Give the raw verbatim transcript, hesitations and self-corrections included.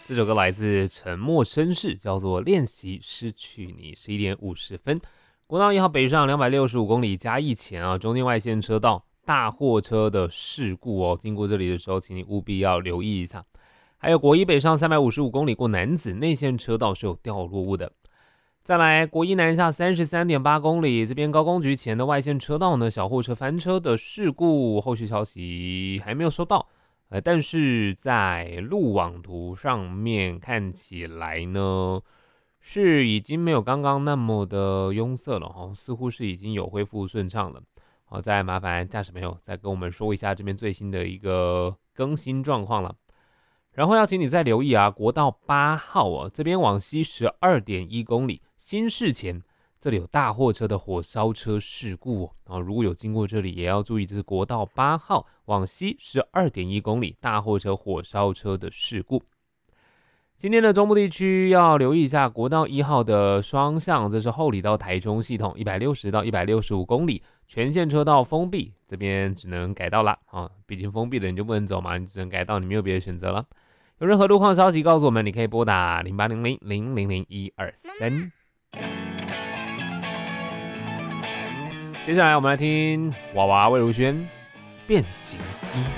这首歌来自沉默绅士，叫做《练习失去你》。十一点五十分，国道一号北上两百六十五公里嘉义前啊，中间外线车道大货车的事故哦，经过这里的时候，请你务必要留意一下。还有国一北上三百五十五公里过楠梓内线车道是有掉落物的。再来，国一南下三十三点八公里，这边高工局前的外线车道呢，小货车翻车的事故，后续消息还没有收到。呃，但是在路网图上面看起来呢，是已经没有刚刚那么的拥塞了哦，似乎是已经有恢复顺畅了。好，再麻烦驾驶朋友再跟我们说一下这边最新的一个更新状况了。然后要请你再留意啊，国道八号哦，这边往西 十二点一公里，新市前这里有大货车的火烧车事故哦，如果有经过这里，也要注意，这是国道八号往西 十二点一公里大货车火烧车的事故。今天的中部地区要留意一下国道一号的双向，这是后里到台中系统一百六十到一百六十五公里，全线车道封闭，这边只能改道啦啊，毕竟封闭了你就不能走嘛，你只能改道，你没有别的选择了。有任何路况消息告诉我们，你可以拨打零八零零零零零一二三。接下来我们来听娃娃魏如萱《变形金刚》。